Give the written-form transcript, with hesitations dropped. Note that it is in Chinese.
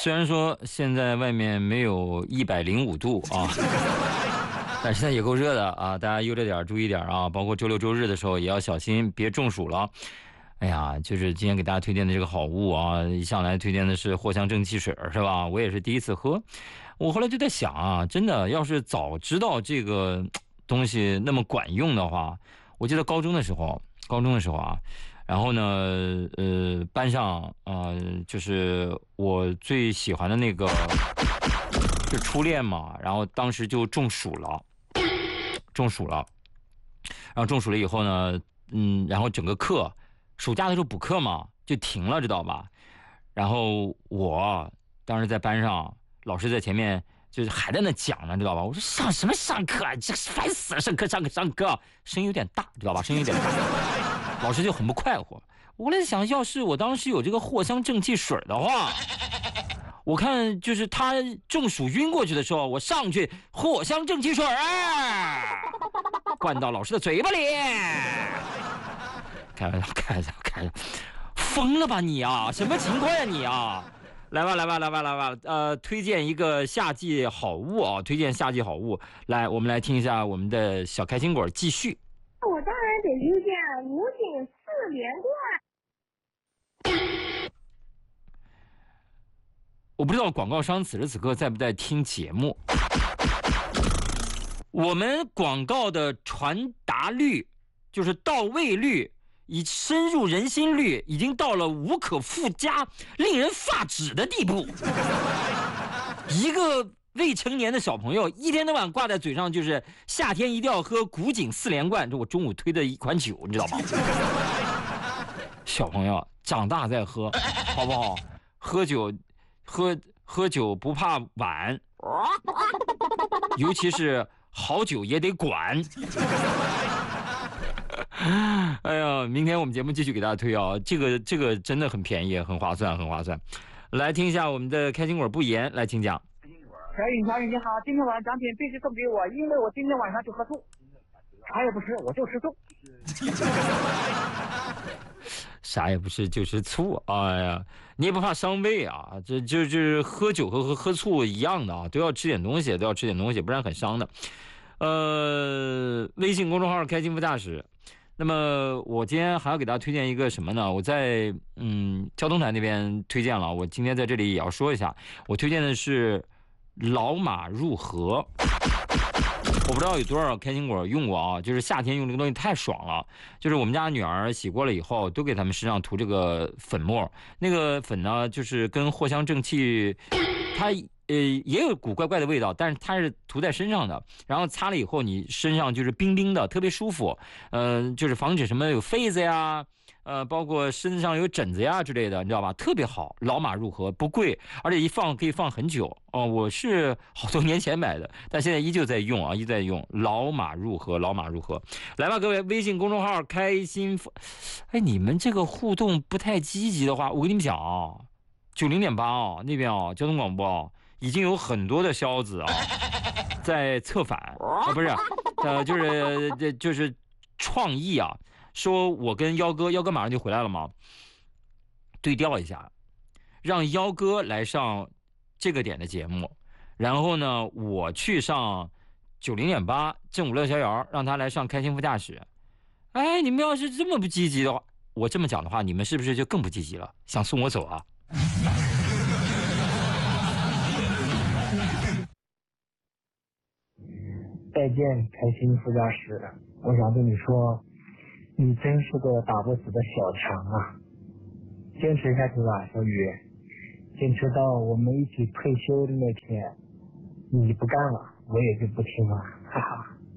虽然说现在外面没有105度啊，但是现在也够热的啊，大家悠着点，注意点啊，包括周六周日的时候也要小心，别中暑了。哎呀，就是今天给大家推荐的这个好物啊，一上来推荐的是藿香正气水，是吧？我也是第一次喝，我后来就在想啊，真的要是早知道这个东西那么管用的话，我记得高中的时候啊，然后呢，班上就是我最喜欢的那个，就初恋嘛，然后当时就中暑了，然后中暑了以后呢，然后整个课，暑假的时候补课嘛，就停了，知道吧？然后我当时在班上，老师在前面就是还在那讲呢，知道吧？我说上什么上课啊，这烦死了，上课，声音有点大，知道吧？声音有点大，老师就很不快活。我在想，要是我当时有这个藿香正气水的话，我看就是他中暑晕过去的时候，我上去藿香正气水灌到老师的嘴巴里。开玩笑，疯了吧你啊？什么情况呀你啊？来吧，推荐一个夏季好物啊！推荐夏季好物，来，我们来听一下我们的小开心果继续。 我当然得推荐武警4连冠。 我不知道广告商此时此刻在不在听节目。我们广告的传达率，就是到位率，以深入人心率，已经到了无可复加、令人发指的地步。一个未成年的小朋友一天到晚挂在嘴上就是夏天一定要喝古井4连冠，这我中午推的一款酒，你知道吗？小朋友长大再喝，好不好？喝酒不怕晚，尤其是好酒也得管。哎呀，明天我们节目继续给大家推啊，这个真的很便宜，很划算。来听一下我们的开心果不言，来请讲。 小雨你好，今天晚上奖品必须送给我，因为我今天晚上就喝醋，啥也不吃，我就吃醋。 啥也不是，就是醋。哎呀，你也不怕伤胃啊？这就是喝酒和喝醋一样的啊，都要吃点东西，不然很伤的。微信公众号开心副驾驶。那么我今天还要给大家推荐一个什么呢？我在交通台那边推荐了，我今天在这里也要说一下，我推荐的是老马入河。我不知道有多少开心果用过啊，就是夏天用这个东西太爽了。就是我们家女儿洗过了以后，都给他们身上涂这个粉末，那个粉呢，就是跟藿香正气，它也有股怪怪的味道，但是它是涂在身上的，然后擦了以后，你身上就是冰冰的，特别舒服。就是防止什么有痱子呀，包括身上有疹子呀之类的，你知道吧？特别好，老马入河，不贵，而且一放可以放很久。哦，我是好多年前买的，但现在依旧在用啊，老马入河。来吧，各位，微信公众号开心。哎，你们这个互动不太积极的话，我跟你们讲啊，90.8啊，那边啊，交通广播啊，已经有很多的销子啊，在策反啊，不是，就是创意啊，说我跟幺哥马上就回来了嘛，对调一下，让幺哥来上这个点的节目，然后呢，我去上90.8正午乐逍遥，让他来上开心副驾驶。哎，你们要是这么不积极的话，我这么讲的话，你们是不是就更不积极了？想送我走啊？ 再见，开心副驾驶。我想跟你说，你真是个打不死的小强啊！坚持下去吧，小雨。坚持到我们一起退休的那天，你不干了，我也就不听了，哈哈。